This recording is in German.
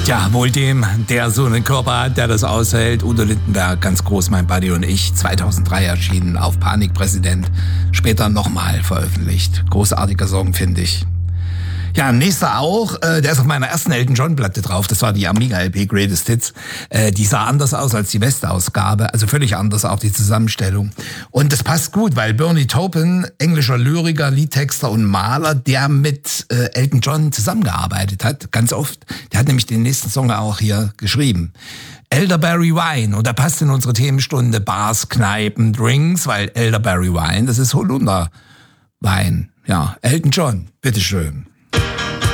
Tja, wohl dem, der so einen Körper hat, der das aushält. Udo Lindenberg, ganz groß, mein Buddy und ich. 2003 erschienen auf Panikpräsident. Später nochmal veröffentlicht. Großartiger Song, finde ich. Ja, nächster auch, der ist auf meiner ersten Elton John Platte drauf, das war die Amiga LP Greatest Hits. Die sah anders aus als die Westausgabe, also völlig anders auch die Zusammenstellung. Und das passt gut, weil Bernie Taupin, englischer Lyriker, Liedtexter und Maler, der mit Elton John zusammengearbeitet hat, ganz oft. Der hat nämlich den nächsten Song auch hier geschrieben. Elderberry Wine, und da passt in unsere Themenstunde Bars, Kneipen, Drinks, weil Elderberry Wine, das ist Holunderwein. Ja, Elton John, bitteschön.